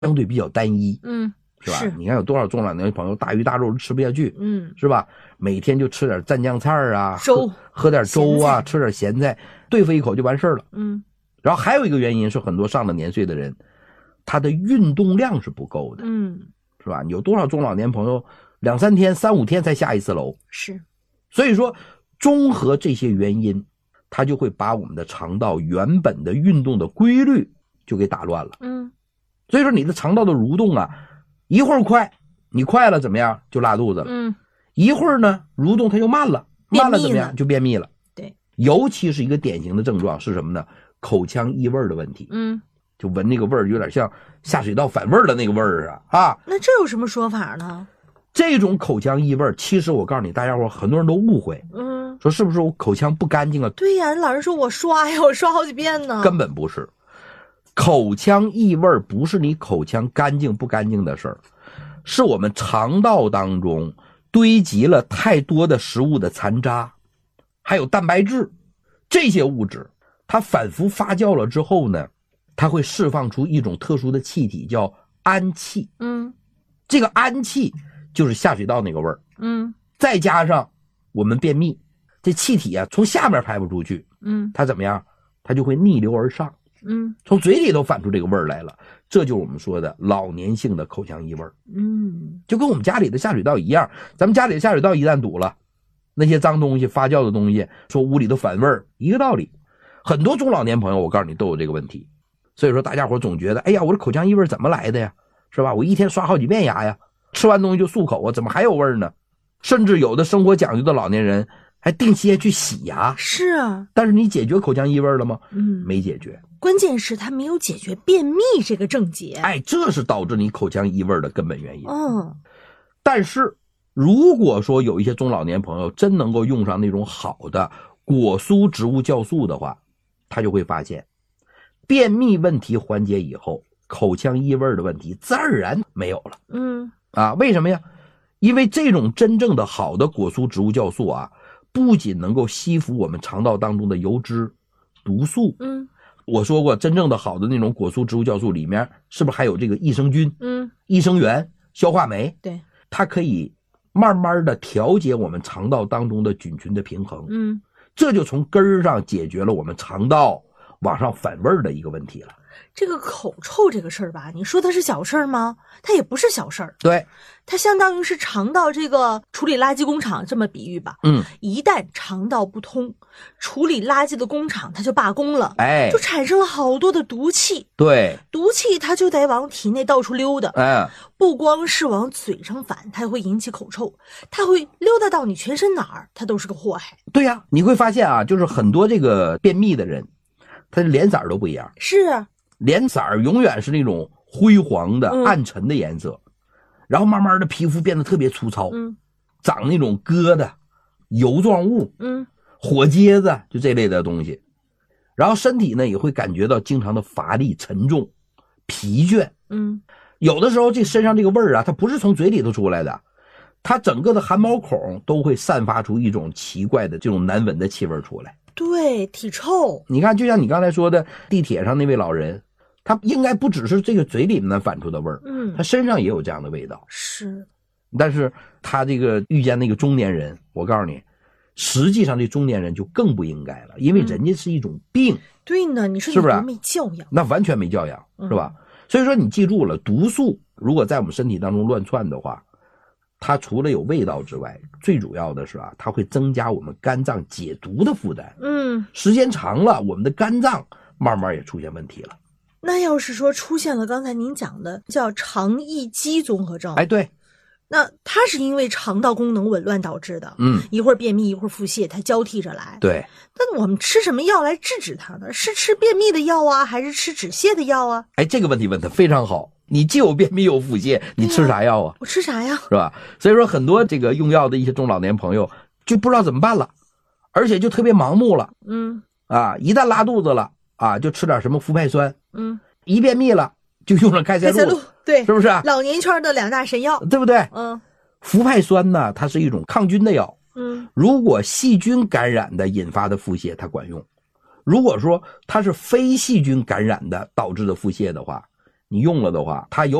相对比较单一，是吧？ 是你看有多少中老年朋友大鱼大肉吃不下去，是吧？每天就吃点蘸酱菜啊，喝点粥啊，吃点咸菜，对付一口就完事了。然后还有一个原因是很多上了年岁的人，他的运动量是不够的，是吧？有多少中老年朋友2-3天、3-5天才下一次楼？ 是， 所以说综合这些原因，它就会把我们的肠道原本的运动的规律就给打乱了。所以说你的肠道的蠕动啊，一会儿快，你快了怎么样？就拉肚子了。一会儿呢，蠕动它又慢了，慢了怎么样？就便秘了。 对， 尤其是一个典型的症状是什么呢？口腔异味的问题。就闻那个味儿有点像下水道反味的那个味儿啊。 那这有什么说法呢？ 这种口腔异味，其实我告诉你，大家伙很多人都误会，说是不是我口腔不干净啊？ 对呀，老人说我刷呀，我刷好几遍呢。 根本不是，口腔异味不是你口腔干净不干净的事儿，是我们肠道当中堆积了太多的食物的残渣，还有蛋白质，这些物质它反复发酵了之后呢，它会释放出一种特殊的气体，叫氨气。这个氨气就是下水道那个味儿。再加上我们便秘，这气体啊从下面排不出去，它怎么样？它就会逆流而上，从嘴里头反出这个味儿来了。这就是我们说的老年性的口腔异味。就跟我们家里的下水道一样，咱们家里的下水道一旦堵了，那些脏东西发酵的东西说屋里头反味儿，一个道理。很多中老年朋友我告诉你都有这个问题，所以说大家伙总觉得，哎呀，我这口腔异味怎么来的呀？是吧？我一天刷好几遍牙呀，吃完东西就漱口啊，怎么还有味儿呢？甚至有的生活讲究的老年人还定期去洗牙。 是啊， 但是你解决口腔异味了吗？没解决。 关键是他没有解决便秘这个症结。 哎，这是导致你口腔异味的根本原因。但是如果说有一些中老年朋友真能够用上那种好的果蔬植物酵素的话，他就会发现便秘问题缓解以后，口腔异味的问题自然而然没有了。为什么呀？因为这种真正的好的果蔬植物酵素啊，不仅能够吸附我们肠道当中的油脂、毒素。我说过，真正的好的那种果蔬植物酵素里面是不是还有这个益生菌、益生元、消化酶？ 对， 它可以慢慢的调节我们肠道当中的菌群的平衡。这就从根儿上解决了我们肠道往上反味的一个问题了。 这个口臭这个事儿吧，你说它是小事儿吗？它也不是小事儿。 对， 它相当于是肠道这个处理垃圾工厂，这么比喻吧。一旦肠道不通，处理垃圾的工厂它就罢工了，就产生了好多的毒气。 对， 毒气它就得往体内到处溜达。不光是往嘴上反，它会引起口臭，它会溜达到你全身哪儿，它都是个祸害。 对呀，你会发现啊，就是很多这个便秘的人，他的脸色都不一样。 是啊， 脸色永远是那种灰黄的、暗沉的颜色，然后慢慢的皮肤变得特别粗糙，长那种疙瘩、油状物，火疖子，就这类的东西。然后身体呢也会感觉到经常的乏力、沉重、疲倦。有的时候这身上这个味儿啊，它不是从嘴里头出来的，它整个的汗毛孔都会散发出一种奇怪的这种难闻的气味出来。 对，体臭。 你看，就像你刚才说的，地铁上那位老人，他应该不只是这个嘴里面反出的味儿，他身上也有这样的味道。 是， 但是他这个遇见那个中年人，我告诉你，实际上这中年人就更不应该了，因为人家是一种病。 对呢，你说是不是没教养？ 那完全没教养，是吧？所以说你记住了，毒素如果在我们身体当中乱窜的话，它除了有味道之外，最主要的是啊，它会增加我们肝脏解毒的负担。时间长了，我们的肝脏慢慢也出现问题了。 那要是说出现了刚才您讲的叫肠易激综合症， 对， 那它是因为肠道功能紊乱导致的。一会儿便秘一会儿腹泻，它交替着来。 对， 那我们吃什么药来制止它呢？是吃便秘的药啊，还是吃止泻的药啊？ 这个问题问得非常好。你既有便秘又有腹泻，你吃啥药啊？ 我吃啥呀？ 是吧？所以说很多这个用药的一些中老年朋友就不知道怎么办了，而且就特别盲目了。一旦拉肚子了啊，就吃点什么氟派酸。一便秘了就用了开塞露。 对， 是不是？ 老年圈的2大神药， 对不对？氟派酸呢，它是一种抗菌的药。如果细菌感染的引发的腹泻，它管用；如果说它是非细菌感染的导致的腹泻的话， 你用了的话，它有